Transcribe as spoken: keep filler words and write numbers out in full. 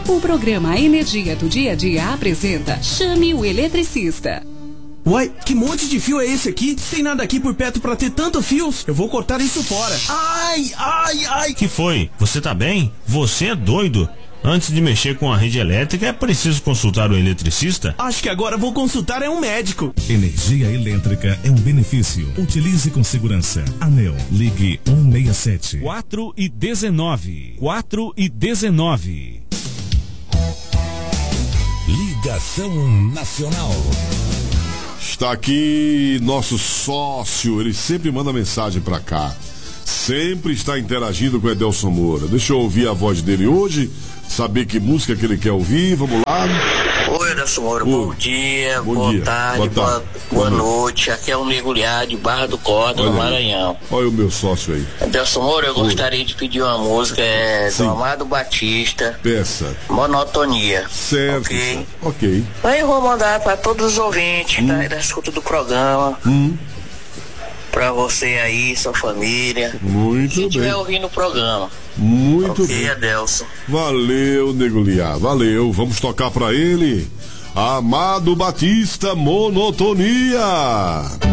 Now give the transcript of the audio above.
O programa Energia do Dia a Dia apresenta Chame o Eletricista. Uai, que monte de fio é esse aqui? Tem nada aqui por perto pra ter tanto fios? Eu vou cortar isso fora. Ai, ai, ai. Que foi? Você tá bem? Você é doido? Antes de mexer com a rede elétrica é preciso consultar o eletricista? Acho que agora vou consultar é um médico. Energia elétrica é um benefício. Utilize com segurança. ANEEL, ligue um seis sete. quatro e dezenove. quatro e dezenove. Ligação Nacional. Está aqui nosso sócio, ele sempre manda mensagem pra cá. Sempre está interagindo com o Edelson Moura. Deixa eu ouvir a voz dele hoje, saber que música que ele quer ouvir. Vamos lá. Oi, Edelson Moura, Oi. bom dia, Bom boa, dia. tarde, Boa boa, tarde. boa Boa noite. Aqui é o Mergulhar de Barra do Corda, Olha no aí. Maranhão. Olha o meu sócio aí. Edelson Moura, eu Oi. gostaria de pedir uma música é, Sim. do Amado Batista, Peça. Monotonia. Certo. Ok. Ok. Aí eu vou mandar para todos os ouvintes Hum. da, da escuta do programa. Hum. Pra você aí, sua família. Muito Quem bem. estiver ouvindo o programa. Muito Ok, bem. Edelson. Valeu, Nego Liá. Valeu. Vamos tocar pra ele. Amado Batista, Monotonia.